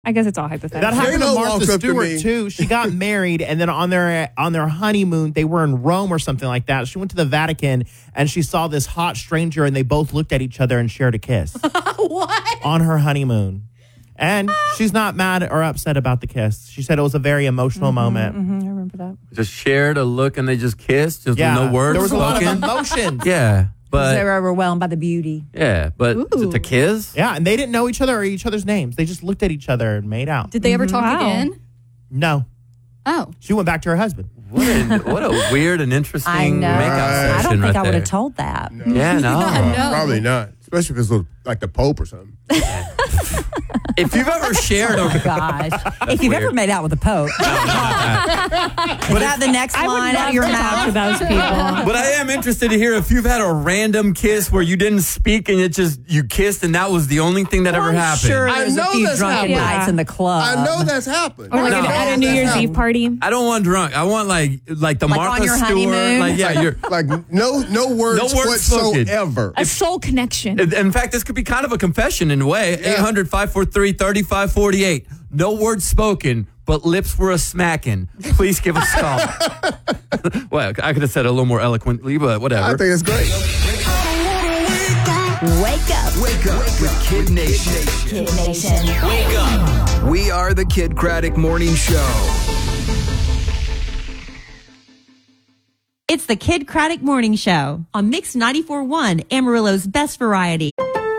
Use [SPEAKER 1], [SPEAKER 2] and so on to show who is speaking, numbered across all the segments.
[SPEAKER 1] I guess it's all hypothetical.
[SPEAKER 2] That happened to
[SPEAKER 3] J-Lo
[SPEAKER 2] Martha
[SPEAKER 3] walks up to
[SPEAKER 2] Stewart
[SPEAKER 3] me.
[SPEAKER 2] too. She got married, and then on their honeymoon, they were in Rome or something like that. She went to the Vatican, and she saw this hot stranger, and they both looked at each other and shared a kiss.
[SPEAKER 4] What?
[SPEAKER 2] On her honeymoon. And she's not mad or upset about the kiss. She said it was a very emotional moment.
[SPEAKER 1] I remember that.
[SPEAKER 5] Just shared a look and they just kissed. Just
[SPEAKER 2] Yeah,
[SPEAKER 5] no words
[SPEAKER 2] there was a lot of
[SPEAKER 5] spoken.
[SPEAKER 2] emotions.
[SPEAKER 5] Yeah,
[SPEAKER 4] They
[SPEAKER 5] but
[SPEAKER 4] were overwhelmed by the beauty.
[SPEAKER 5] is it the kiss?
[SPEAKER 2] Yeah, and they didn't know each other or each other's names. They just looked at each other and made out.
[SPEAKER 6] Did they ever talk
[SPEAKER 1] Wow.
[SPEAKER 6] again?
[SPEAKER 2] No,
[SPEAKER 6] Oh.
[SPEAKER 2] she went back to her husband.
[SPEAKER 5] What a weird and interesting
[SPEAKER 4] I know.
[SPEAKER 5] makeout
[SPEAKER 4] I
[SPEAKER 5] session
[SPEAKER 4] don't think
[SPEAKER 5] right
[SPEAKER 4] I would
[SPEAKER 5] there.
[SPEAKER 4] have told that.
[SPEAKER 5] Yeah, no.
[SPEAKER 6] No.
[SPEAKER 3] Probably not. Especially if it's like the Pope or something.
[SPEAKER 5] If you've ever shared a
[SPEAKER 4] Gosh. If you've ever
[SPEAKER 5] weird.
[SPEAKER 4] made out with a Pope. Is that the next
[SPEAKER 1] I would
[SPEAKER 4] line out
[SPEAKER 1] love
[SPEAKER 4] of your
[SPEAKER 1] to talk to
[SPEAKER 4] mouth?
[SPEAKER 1] those people.
[SPEAKER 5] But I am interested to hear if you've had a random kiss where you didn't speak and it just you kissed and that was the only thing that ever
[SPEAKER 4] I'm
[SPEAKER 5] happened.
[SPEAKER 4] sure
[SPEAKER 3] I
[SPEAKER 4] there's a
[SPEAKER 3] know
[SPEAKER 4] few
[SPEAKER 3] that's
[SPEAKER 4] drunken
[SPEAKER 3] happened.
[SPEAKER 4] nights in the club.
[SPEAKER 3] I know that's happened.
[SPEAKER 1] Or like
[SPEAKER 5] No.
[SPEAKER 1] at a New Year's Eve party.
[SPEAKER 5] I don't want drunk. I want like the
[SPEAKER 4] Like
[SPEAKER 5] Martha
[SPEAKER 4] on your
[SPEAKER 5] Stewart.
[SPEAKER 4] honeymoon?
[SPEAKER 5] Like you're.
[SPEAKER 3] Like no words
[SPEAKER 5] spoken.
[SPEAKER 3] whatsoever.
[SPEAKER 1] A soul connection.
[SPEAKER 5] In fact, this could be kind of a confession in a way. 800-543-3548. No words spoken, but lips were a smacking. Please give us a call. Well, I could have said it a little more eloquently, but whatever.
[SPEAKER 3] I think it's great.
[SPEAKER 4] Wake up.
[SPEAKER 7] Wake up with Kid Nation.
[SPEAKER 4] Kid Nation.
[SPEAKER 7] Wake up. We are the Kid Craddock Morning Show.
[SPEAKER 8] It's the Kid Craddock Morning Show on Mix 94.1, Amarillo's best variety.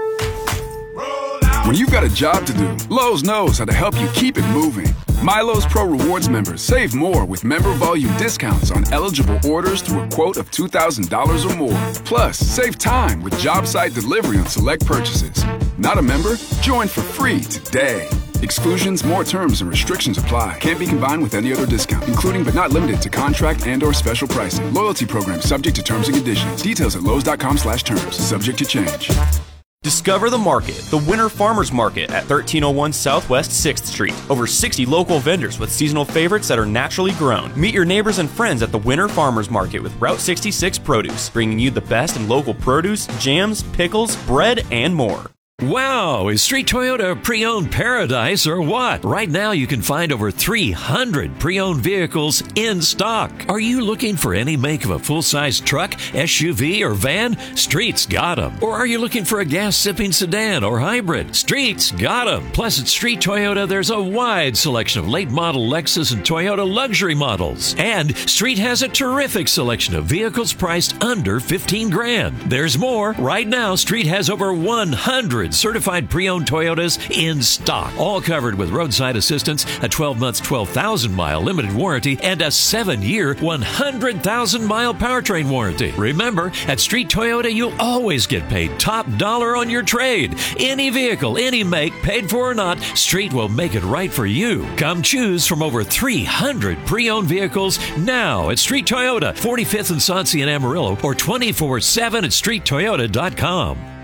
[SPEAKER 9] When you've got a job to do, Lowe's knows how to help you keep it moving. MyLowe's Pro Rewards members save more with member volume discounts on eligible orders through a quote of $2,000 or more. Plus, save time with job site delivery on select purchases. Not a member? Join for free today. Exclusions, more terms, and restrictions apply. Can't be combined with any other discount, including but not limited to contract and/or special pricing. Loyalty program subject to terms and conditions. Details at Lowe's.com/terms. Subject to change.
[SPEAKER 10] Discover the Market, the Winter Farmers Market at 1301 Southwest 6th Street. Over 60 local vendors with seasonal favorites that are naturally grown. Meet your neighbors and friends at the Winter Farmers Market with Route 66 Produce, bringing you the best in local produce, jams, pickles, bread, and more.
[SPEAKER 11] Wow, is Street Toyota pre-owned paradise or what? Right now you can find over 300 pre-owned vehicles in stock. Are you looking for any make of a full-size truck, SUV, or van? Street's got them. Or are you looking for a gas-sipping sedan or hybrid? Street's got them. Plus at Street Toyota there's a wide selection of late-model Lexus and Toyota luxury models. And Street has a terrific selection of vehicles priced under $15,000. There's more. Right now Street has over 100 certified pre-owned Toyotas in stock, all covered with roadside assistance, a 12-month, 12,000-mile limited warranty, and a 7-year, 100,000-mile powertrain warranty. Remember, at Street Toyota, you'll always get paid top dollar on your trade. Any vehicle, any make, paid for or not, Street will make it right for you. Come choose from over 300 pre-owned vehicles now at Street Toyota, 45th and Sauncey in Amarillo, or 24/7 at StreetToyota.com.